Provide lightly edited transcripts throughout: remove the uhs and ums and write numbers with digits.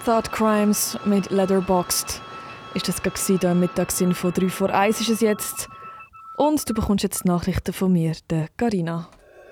Thought Crimes mit Letterboxd. Ist das gerade hier im Mittagssinn von 3 vor 1 ist es jetzt. Und du bekommst jetzt Nachrichten von mir, der Carina.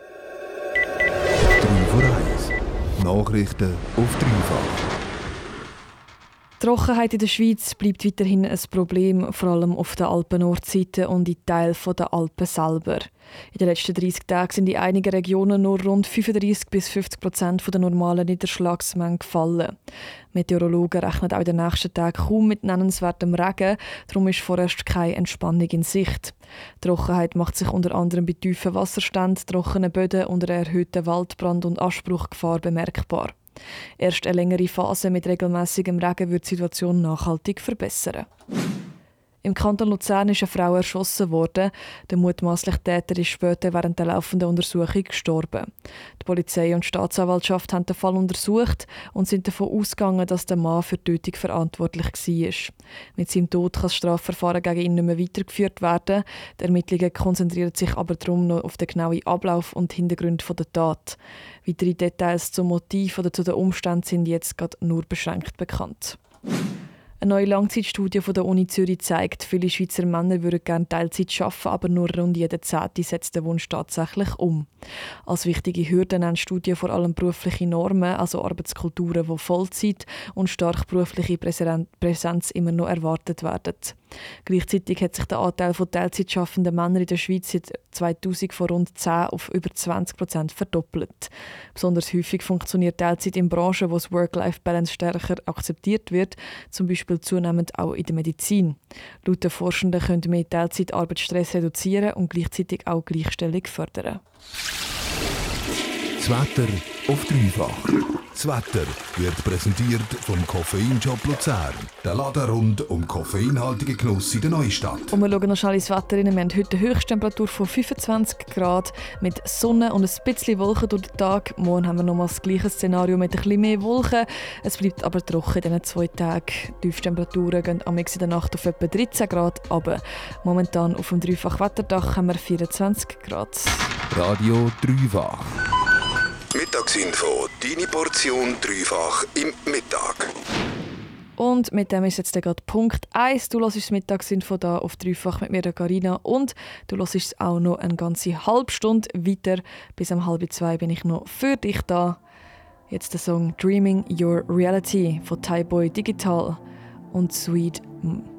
3 vor 1. Nachrichten auf dreifach. Die Trockenheit in der Schweiz bleibt weiterhin ein Problem, vor allem auf der Alpen-Nordseite und in Teilen der Alpen selber. In den letzten 30 Tagen sind in einigen Regionen nur rund 35-50% der normalen Niederschlagsmenge gefallen. Meteorologen rechnen auch in den nächsten Tagen kaum mit nennenswertem Regen, darum ist vorerst keine Entspannung in Sicht. Die Trockenheit macht sich unter anderem bei tiefen Wasserständen, trockenen Böden und einer erhöhten Waldbrand- und Asbruchgefahr bemerkbar. Erst eine längere Phase mit regelmäßigem Regen wird die Situation nachhaltig verbessern. Im Kanton Luzern ist eine Frau erschossen worden. Der mutmaßliche Täter ist später während der laufenden Untersuchung gestorben. Die Polizei und die Staatsanwaltschaft haben den Fall untersucht und sind davon ausgegangen, dass der Mann für die Tötung verantwortlich war. Mit seinem Tod kann das Strafverfahren gegen ihn nicht mehr weitergeführt werden. Die Ermittlungen konzentrieren sich aber darum noch auf den genauen Ablauf und Hintergrund der Tat. Weitere Details zum Motiv oder zu den Umständen sind jetzt gerade nur beschränkt bekannt. Eine neue Langzeitstudie von der Uni Zürich zeigt, viele Schweizer Männer würden gerne Teilzeit arbeiten, aber nur rund jeder Zehnte setzt den Wunsch tatsächlich um. Als wichtige Hürde nennen Studien vor allem berufliche Normen, also Arbeitskulturen, wo Vollzeit und stark berufliche Präsenz immer noch erwartet werden. Gleichzeitig hat sich der Anteil von Teilzeit schaffenden Männern in der Schweiz seit 2000 von rund 10 auf über 20% verdoppelt. Besonders häufig funktioniert Teilzeit in Branchen, wo das Work-Life-Balance stärker akzeptiert wird, zum Beispiel zunehmend auch in der Medizin. Laut den Forschenden können mehr Teilzeit Arbeitsstress reduzieren und gleichzeitig auch Gleichstellung fördern. Das Wetter auf dreifach. Das Wetter wird präsentiert vom Koffeinshop Luzern. Der Laden rund um koffeinhaltige Genuss in der Neustadt. Und wir schauen noch schnell ins Wetter rein. Wir haben heute eine Höchsttemperatur von 25 Grad mit Sonne und ein bisschen Wolken durch den Tag. Morgen haben wir nochmal das gleiche Szenario mit ein bisschen mehr Wolken. Es bleibt aber trocken in diesen 2 Tagen. Die Tiefstemperaturen gehen am in der Nacht auf etwa 13 Grad runter. Momentan auf dem Dreifach-Wetterdach haben wir 24 Grad. Radio Dreifach. Mittagsinfo, deine Portion dreifach im Mittag. Und mit dem ist jetzt gerade Punkt 1. Du hörst das Mittagsinfo da auf Dreifach mit mir, der Carina. Und du hörst es auch noch eine ganze halbe Stunde weiter. Bis um 1:30 bin ich noch für dich da. Jetzt der Song «Dreaming Your Reality» von Thai Boy Digital und «Sweet